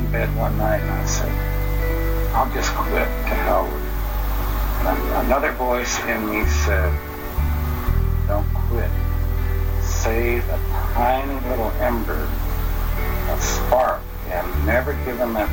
in bed one night and I said, I'll just quit, to hell with it. And another voice in me said, don't quit. Save a tiny little ember, a spark, and never give them that